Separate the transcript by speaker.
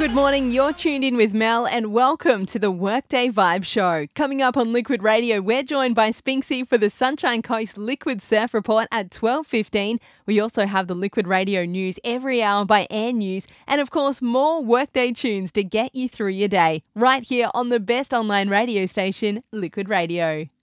Speaker 1: Good morning, you're tuned in with Mel and welcome to the Workday Vibe Show. Coming up on Liquid Radio, we're joined by Spinksy for the Sunshine Coast Liquid Surf Report at 12:15. We also have the Liquid Radio News every hour by Air News and of course more Workday tunes to get you through your day. Right here on the best online radio station, Liquid Radio.